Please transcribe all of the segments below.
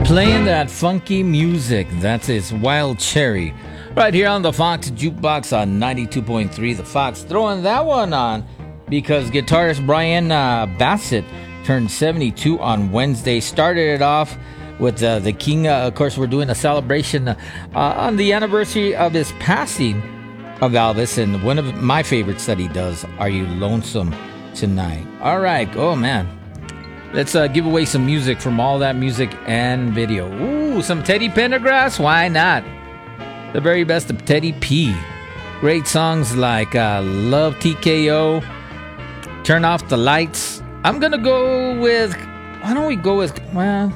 Playing that funky music. That's his Wild Cherry. Right here on the Fox Jukebox on 92.3. The Fox throwing that one on because guitarist Brian Bassett turned 72 on Wednesday. Started it off with the King. Of course, we're doing a celebration on the anniversary of his passing of Elvis. And one of my favorites that he does, Are You Lonesome Tonight? All right. Oh, man. Let's give away some music from All That Music and Video. Ooh, some Teddy Pendergrass? Why not? The very best of Teddy P. Great songs like Love TKO, Turn Off the Lights. I'm going to go with... Why don't we go with... Well,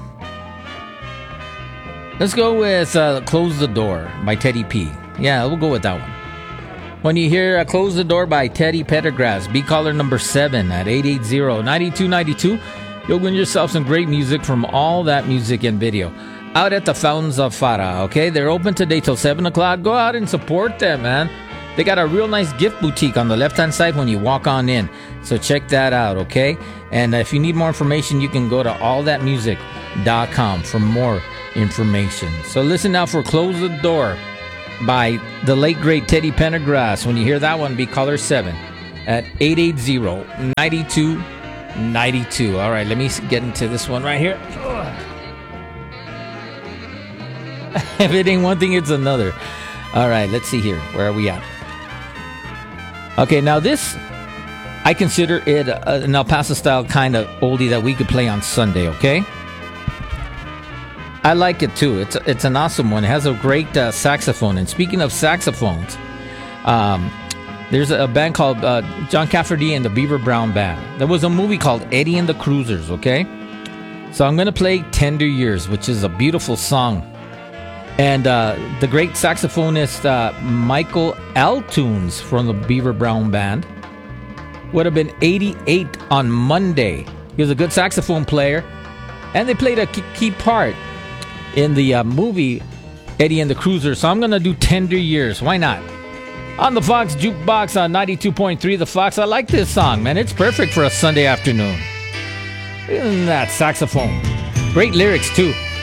let's go with Close the Door by Teddy P. Yeah, we'll go with that one. When you hear Close the Door by Teddy Pendergrass, be caller number 7 at 880-9292. You'll win yourself some great music from All That Music and Video out at the Fountains of Farah, okay? They're open today till 7 o'clock. Go out and support them, man. They got a real nice gift boutique on the left-hand side when you walk on in. So check that out, okay? And if you need more information, you can go to allthatmusic.com for more information. So listen now for Close the Door by the late, great Teddy Pendergrass. When you hear that one, be caller 7 at 880-9292. All right, let me get into this one right here. If it ain't one thing, it's another. All right, let's see here. Where are we at? Okay, now this, I consider it an El Paso style kind of oldie that we could play on Sunday, okay? I like it too. It's an awesome one. It has a great saxophone. And speaking of saxophones, there's a band called John Cafferty and the Beaver Brown Band. There was a movie called Eddie and the Cruisers, okay? So I'm going to play Tender Years, which is a beautiful song. And the great saxophonist Michael Altoons from the Beaver Brown Band would have been 88 on Monday. He was a good saxophone player. And they played a key part in the movie Eddie and the Cruisers. So I'm going to do Tender Years. Why not? On the Fox Jukebox on 92.3 The Fox. I like this song, man. It's perfect for a Sunday afternoon. Isn't that saxophone? Great lyrics, too.